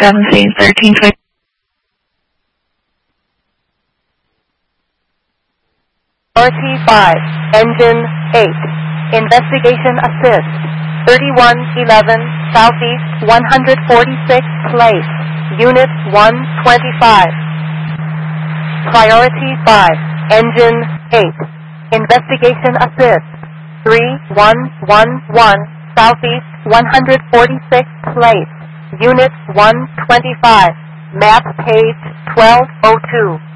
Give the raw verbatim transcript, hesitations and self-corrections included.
seventeen thirteen twenty. Priority five, Engine eight, Investigation Assist, thirty-one eleven Southeast one hundred forty-sixth Place, Unit one twenty-five. Priority five, Engine eight, Investigation Assist, three one one one Southeast one hundred forty-sixth Place, Unit one twenty-five, Map Page twelve oh two.